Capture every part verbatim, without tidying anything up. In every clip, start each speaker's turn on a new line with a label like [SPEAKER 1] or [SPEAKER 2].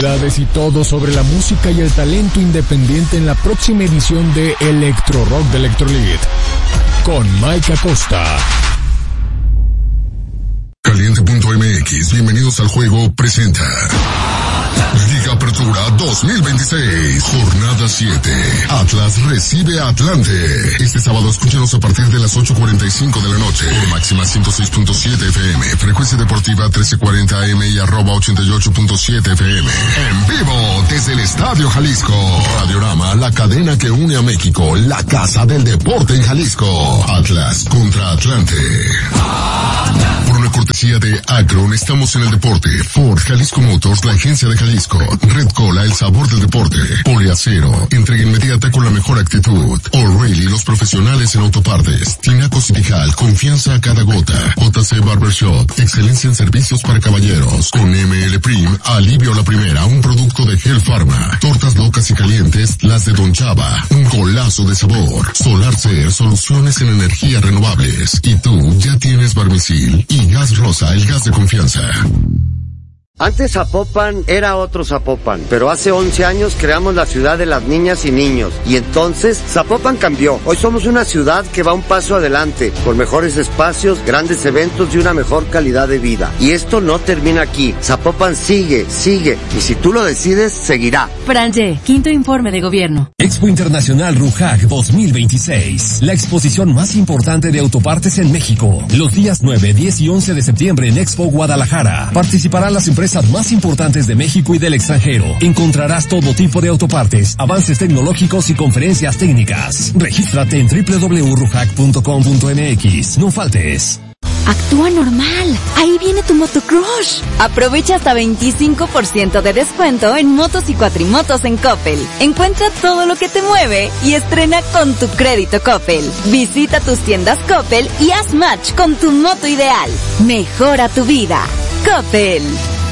[SPEAKER 1] novedades y todo sobre la música y el talento independiente en la próxima edición de Electro Rock de Electrolit con Mike Acosta.
[SPEAKER 2] Caliente punto M X, bienvenidos al juego, presenta Liga Apertura dos mil veintiséis, jornada siete. Atlas recibe a Atlante. Este sábado escúchanos a partir de las ocho cuarenta y cinco de la noche. Por máxima ciento seis punto siete F M, frecuencia deportiva trece cuarenta A M y arroba ochenta y ocho punto siete F M. En vivo desde el Estadio Jalisco. Radiorama, la cadena que une a México, la casa del deporte en Jalisco. Atlas contra Atlante. Por una cortesía de Akron, estamos en el deporte. Ford, Jalisco Motors, la agencia de Jalisco. Red Cola, el sabor del deporte. Poliacero, entrega inmediata con la mejor actitud. O'Reilly, los profesionales en autopartes. Tinaco Citijal, confianza a cada gota. J C Barbershop, excelencia en servicios para caballeros. Con M L Prim, alivio a la primera, un producto de Hell Pharma. Tortas locas y calientes, las de Don Chava. Un golazo de sabor. Solar Ser, soluciones en energías renovables. Y tú ya tienes Barmisil y Gas Rosa, el gas de confianza.
[SPEAKER 3] Antes Zapopan era otro Zapopan, pero hace once años creamos la ciudad de las niñas y niños. Y entonces Zapopan cambió. Hoy somos una ciudad que va un paso adelante, con mejores espacios, grandes eventos y una mejor calidad de vida. Y esto no termina aquí. Zapopan sigue, sigue. Y si tú lo decides, seguirá.
[SPEAKER 4] Franje, quinto informe de gobierno.
[SPEAKER 5] Expo Internacional RUJAC dos mil veintiséis. La exposición más importante de autopartes en México. Los días nueve, diez y once de septiembre en Expo Guadalajara. Participarán las empresas más importantes de México y del extranjero. Encontrarás todo tipo de autopartes, avances tecnológicos y conferencias técnicas. Regístrate en doble u doble u doble u punto rujac punto com punto m x. No faltes.
[SPEAKER 4] Actúa normal. Ahí viene tu motocrush. Aprovecha hasta veinticinco por ciento de descuento en motos y cuatrimotos en Coppel. Encuentra todo lo que te mueve y estrena con tu crédito Coppel. Visita tus tiendas Coppel y haz match con tu moto ideal. Mejora tu vida. Coppel.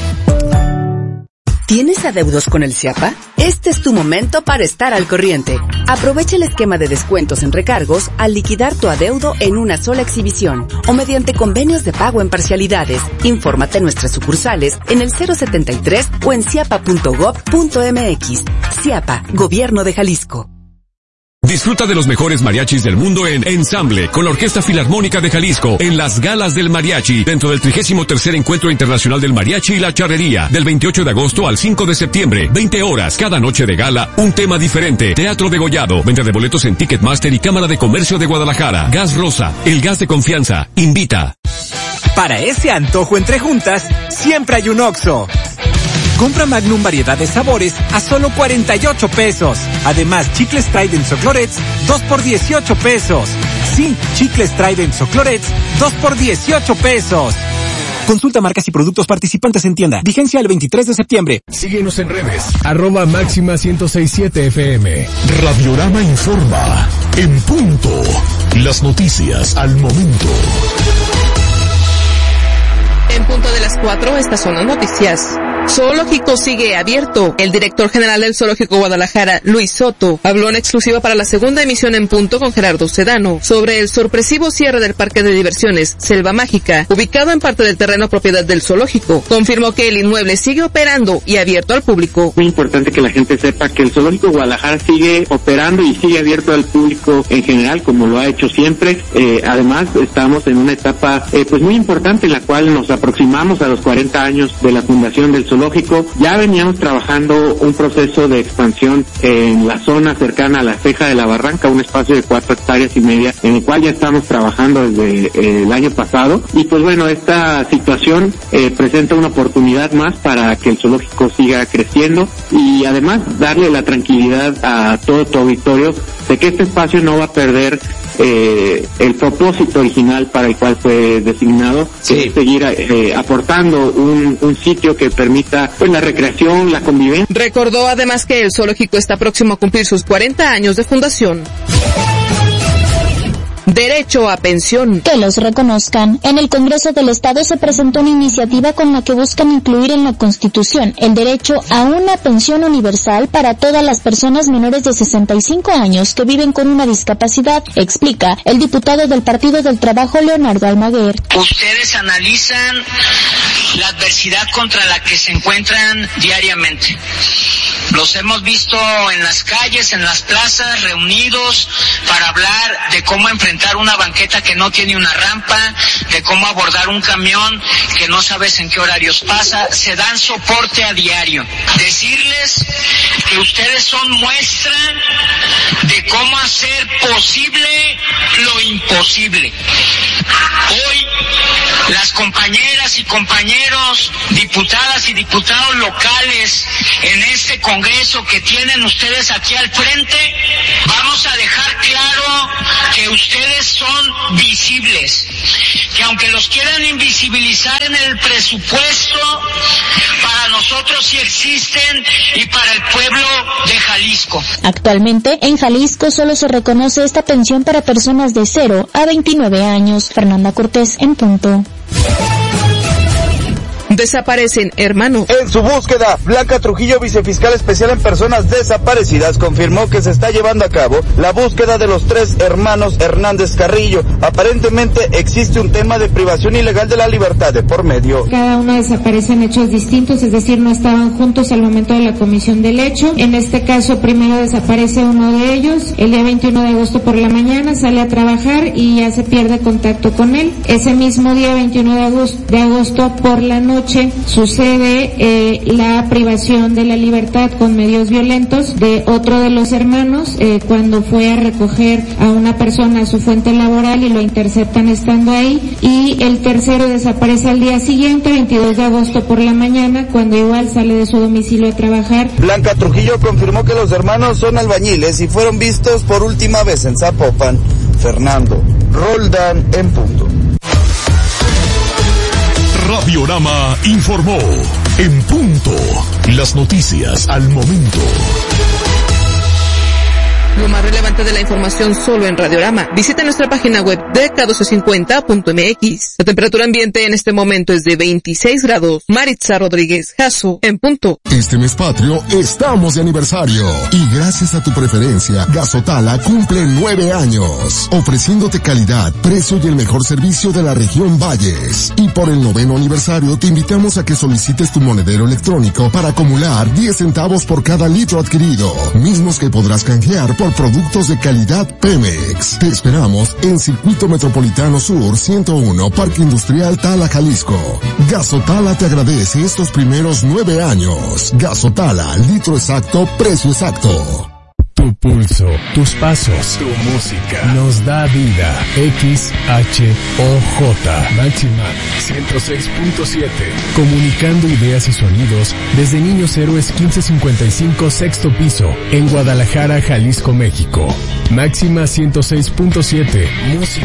[SPEAKER 6] ¿Tienes adeudos con el CIAPA? Este es tu momento para estar al corriente. Aprovecha el esquema de descuentos en recargos al liquidar tu adeudo en una sola exhibición o mediante convenios de pago en parcialidades. Infórmate en nuestras sucursales en el cero setenta y tres o en ciapa punto gob punto m x. CIAPA, Gobierno de Jalisco.
[SPEAKER 7] Disfruta de los mejores mariachis del mundo en Ensamble, con la Orquesta Filarmónica de Jalisco, en las Galas del Mariachi, dentro del trigésimo tercer Encuentro Internacional del Mariachi y la Charrería, del veintiocho de agosto al cinco de septiembre, veinte horas, cada noche de gala, un tema diferente, teatro degollado, venta de boletos en Ticketmaster y Cámara de Comercio de Guadalajara. Gas Rosa, el gas de confianza, invita.
[SPEAKER 8] Para ese antojo entre juntas, siempre hay un Oxxo. Compra Magnum variedad de sabores a solo cuarenta y ocho pesos. Además, chicles Trident o Clorets, dos por dieciocho pesos. Sí, chicles Trident o Clorets, dos por dieciocho pesos. Consulta marcas y productos participantes en tienda. Vigencia el veintitrés de septiembre.
[SPEAKER 1] Síguenos en redes. Arroba máxima ciento sesenta y siete F M.
[SPEAKER 2] Radiorama informa. En punto. Las noticias al momento.
[SPEAKER 9] En punto de las cuatro, estas son las noticias. Zoológico sigue abierto. El director general del Zoológico Guadalajara, Luis Soto, habló en exclusiva para la segunda emisión en Punto con Gerardo Sedano sobre el sorpresivo cierre del parque de diversiones Selva Mágica, ubicado en parte del terreno propiedad del zoológico. Confirmó que el inmueble sigue operando y abierto al público.
[SPEAKER 10] Muy importante que la gente sepa que el Zoológico Guadalajara sigue operando y sigue abierto al público en general, como lo ha hecho siempre. Eh, además, estamos en una etapa eh, pues muy importante en la cual nos aproximamos a los cuarenta años de la fundación del zoológico. Ya veníamos trabajando un proceso de expansión en la zona cercana a la Ceja de la Barranca, un espacio de cuatro hectáreas y media, en el cual ya estamos trabajando desde eh, el año pasado. Y pues bueno, esta situación eh, presenta una oportunidad más para que el zoológico siga creciendo y además darle la tranquilidad a todo tu auditorio de que este espacio no va a perder eh, el propósito original para el cual fue designado, sí. Que es seguir eh, aportando un, un sitio que permita pues la recreación, la convivencia.
[SPEAKER 9] Recordó además que el zoológico está próximo a cumplir sus cuarenta años de fundación. derecho a pensión.
[SPEAKER 11] Que los reconozcan. En el Congreso del Estado se presentó una iniciativa con la que buscan incluir en la Constitución el derecho a una pensión universal para todas las personas menores de sesenta y cinco años que viven con una discapacidad, explica el diputado del Partido del Trabajo, Leonardo Almaguer.
[SPEAKER 12] Ustedes analizan la adversidad contra la que se encuentran diariamente. Los hemos visto en las calles, en las plazas, reunidos para hablar de cómo enfrentar una banqueta que no tiene una rampa, de cómo abordar un camión que no sabes en qué horarios pasa. Se dan soporte a diario. Decirles que ustedes son muestra de cómo hacer posible lo imposible. Hoy, las compañeras y compañeros, diputadas y diputados locales en este Congreso que tienen ustedes aquí al frente, vamos a dejar claro que ustedes son visibles, que aunque los quieran invisibilizar en el presupuesto, para nosotros sí existen y para el pueblo de Jalisco.
[SPEAKER 11] Actualmente, en Jalisco solo se reconoce esta pensión para personas de cero a veintinueve años. Fernanda Cortés, en punto.
[SPEAKER 9] Desaparecen hermanos.
[SPEAKER 13] En su búsqueda, Blanca Trujillo, vicefiscal especial en personas desaparecidas, confirmó que se está llevando a cabo la búsqueda de los tres hermanos Hernández Carrillo. Aparentemente existe un tema de privación ilegal de la libertad de por medio.
[SPEAKER 14] Cada uno desaparece en hechos distintos, es decir, no estaban juntos al momento de la comisión del hecho. En este caso, primero desaparece uno de ellos. El día veintiuno de agosto por la mañana sale a trabajar y ya se pierde contacto con él. Ese mismo día, veintiuno de agosto, de agosto por la noche, sucede eh, la privación de la libertad con medios violentos de otro de los hermanos eh, cuando fue a recoger a una persona a su fuente laboral y lo interceptan estando ahí, y el tercero desaparece al día siguiente, veintidós de agosto por la mañana, cuando igual sale de su domicilio a trabajar.
[SPEAKER 13] Blanca Trujillo confirmó que los hermanos son albañiles y fueron vistos por última vez en Zapopan. Fernando Roldán, en punto.
[SPEAKER 1] Radiorama informó en punto. Las noticias al momento.
[SPEAKER 9] Lo más relevante de la información solo en Radiorama. Visita nuestra página web de K doce cincuenta punto M X. La temperatura ambiente en este momento es de veintiséis grados. Maritza Rodríguez Jasso, en punto.
[SPEAKER 2] Este mes patrio estamos de aniversario y gracias a tu preferencia, Gasotala cumple nueve años, ofreciéndote calidad, precio y el mejor servicio de la región Valles. Y por el noveno aniversario te invitamos a que solicites tu monedero electrónico para acumular diez centavos por cada litro adquirido, mismos que podrás canjear por productos de calidad Pemex. Te esperamos en Circuito Metropolitano Sur ciento uno, Parque Industrial Tala, Jalisco. Gasotala te agradece estos primeros nueve años. Gasotala, litro exacto, precio exacto.
[SPEAKER 1] Tu pulso, tus pasos, tu música nos da vida. X H O J Máxima ciento seis punto siete. Comunicando ideas y sonidos desde Niños Héroes quince cincuenta y cinco, sexto piso, en Guadalajara, Jalisco, México. Máxima ciento seis punto siete. Música